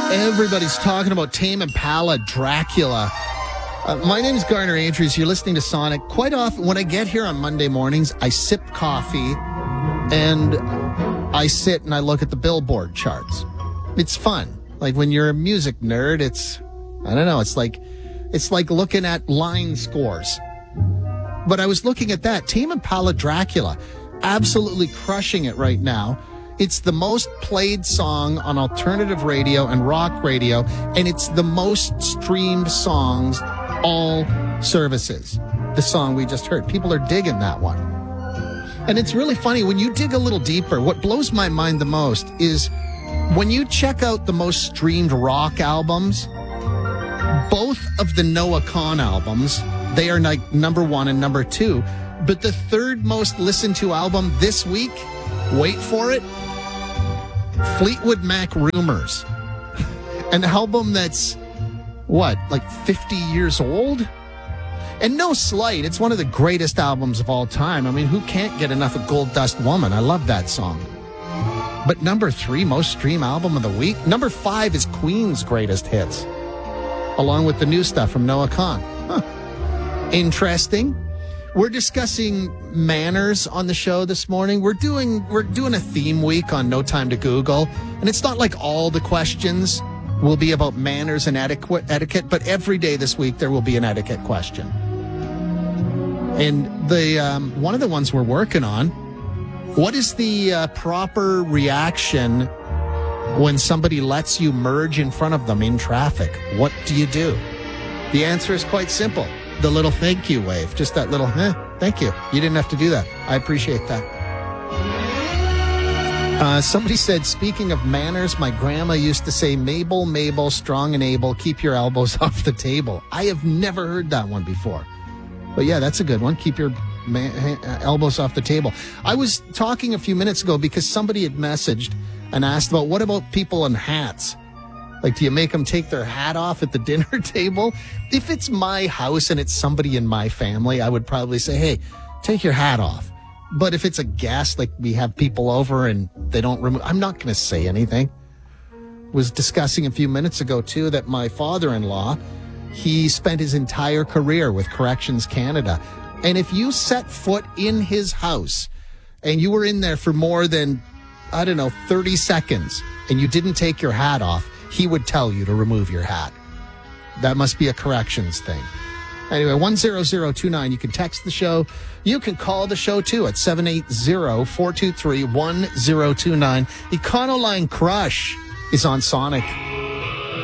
Everybody's talking about Tame Impala, Dracula. My name is Garner Andrews. You're listening to Sonic. Quite often, when I get here on Monday mornings, I sip coffee and I sit and I look at the Billboard charts. It's fun. Like when you're a music nerd, I don't know, it's like looking at line scores. But I was looking at that. Tame Impala, Dracula, absolutely crushing it right now. It's the most played song on alternative radio and rock radio, and it's the most streamed songs, all services. The song we just heard. People are digging that one. And it's really funny, when you dig a little deeper, what blows my mind the most is when you check out the most streamed rock albums, both of the Noah Kahan albums, they are like number 1 and number 2. But the third most listened to album this week, wait for it, Fleetwood Mac Rumors. An album that's, like 50 years old? And no slight, it's one of the greatest albums of all time. I mean, who can't get enough of Gold Dust Woman? I love that song. But number 3, most streamed album of the week. Number 5 is Queen's greatest hits, along with the new stuff from Noah Kahan. Interesting. We're discussing manners on the show this morning. We're doing a theme week on No Time to Google, and it's not like all the questions will be about manners and etiquette, but every day this week there will be an etiquette question. And the one of the ones we're working on, what is the proper reaction when somebody lets you merge in front of them in traffic? What do you do? The answer is quite simple. The little thank you wave. Just that little, thank you. You didn't have to do that. I appreciate that. Somebody said, speaking of manners, my grandma used to say, Mabel, strong and able, keep your elbows off the table. I have never heard that one before. But yeah, that's a good one. Keep your elbows off the table. I was talking a few minutes ago because somebody had messaged and asked about, what about people in hats? Like, do you make them take their hat off at the dinner table? If it's my house and it's somebody in my family, I would probably say, hey, take your hat off. But if it's a guest, like we have people over and they don't remove, I'm not going to say anything. Was discussing a few minutes ago, too, that my father-in-law, he spent his entire career with Corrections Canada. And if you set foot in his house and you were in there for more than, 30 seconds and you didn't take your hat off, he would tell you to remove your hat. That must be a corrections thing. Anyway, 10029. You can text the show. You can call the show, too, at 780-423-1029. Econoline Crush is on Sonic.